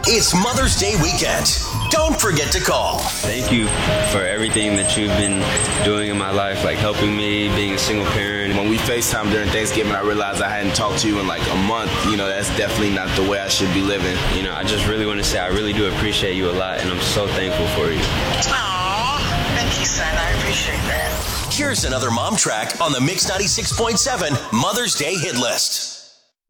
It's Mother's Day weekend. Don't forget to call. Thank you for everything that you've been doing in my life, like helping me, being a single parent. When we FaceTime during Thanksgiving, I realized I hadn't talked to you in like a month. That's definitely not the way I should be living. I just really want to say I really do appreciate you a lot, and I'm so thankful for you. Aw, thank you, son. I appreciate that. Here's another mom track on the Mix 96.7 Mother's Day hit list.